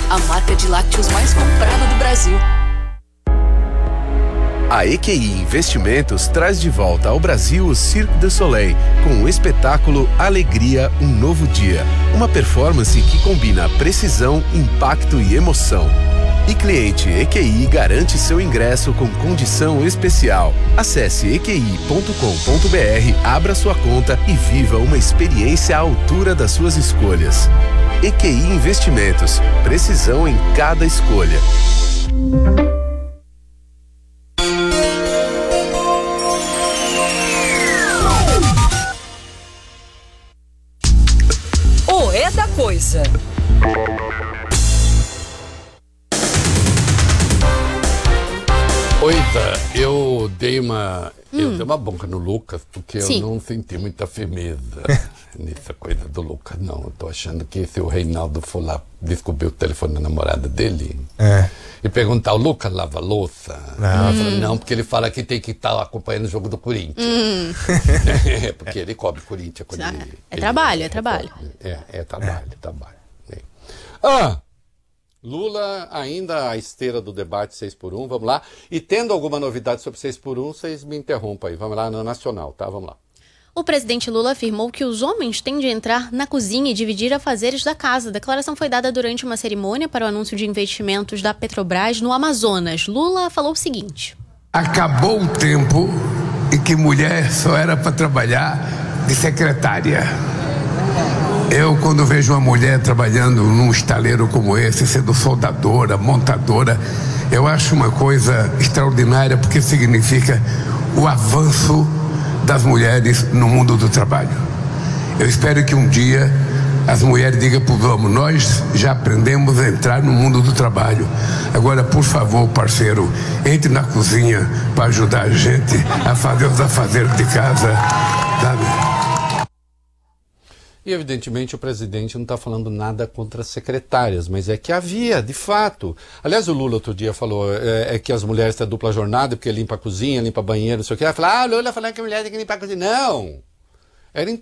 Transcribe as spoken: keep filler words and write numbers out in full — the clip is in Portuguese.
a marca de lácteos mais comprada do Brasil. A E Q I Investimentos traz de volta ao Brasil o Cirque du Soleil, com o espetáculo Alegria, um Novo Dia. Uma performance que combina precisão, impacto e emoção. E cliente E Q I garante seu ingresso com condição especial. Acesse e q i ponto com ponto b r, abra sua conta e viva uma experiência à altura das suas escolhas. E Q I Investimentos, precisão em cada escolha. O É da Coisa. Coisa, eu dei uma hum. eu dei uma bronca no Lucas porque Sim. eu não senti muita firmeza nessa coisa do Lucas, não. Eu tô achando que se o Reinaldo for lá descobrir o telefone da namorada dele é. e perguntar, o Lucas lava louça? Não. Hum. Falo, não, porque ele fala que tem que estar acompanhando o jogo do Corinthians. Hum. É, porque ele cobre Corinthians. Quando é, ele, é ele, trabalho, é, é trabalho. É, é trabalho, é trabalho. É. Ah! Lula ainda à esteira do debate seis por um, vamos lá. E tendo alguma novidade sobre seis por um, vocês me interrompam aí. Vamos lá no Nacional, tá? Vamos lá. O presidente Lula afirmou que os homens têm de entrar na cozinha e dividir afazeres da casa. A declaração foi dada durante uma cerimônia para o anúncio de investimentos da Petrobras no Amazonas. Lula falou o seguinte: acabou o tempo em que mulher só era para trabalhar de secretária. Eu, quando vejo uma mulher trabalhando num estaleiro como esse, sendo soldadora, montadora, eu acho uma coisa extraordinária, porque significa o avanço das mulheres no mundo do trabalho. Eu espero que um dia as mulheres digam para os homens, nós já aprendemos a entrar no mundo do trabalho. Agora, por favor, parceiro, entre na cozinha para ajudar a gente a fazer os afazeres de casa, sabe? E, evidentemente, o presidente não está falando nada contra as secretárias, mas é que havia, de fato. Aliás, o Lula outro dia falou é, é que as mulheres têm dupla jornada, porque limpa a cozinha, limpa banheiro, não sei o que. Ela falou, ah, o Lula falando que a mulher tem que limpar a cozinha. Não! Era em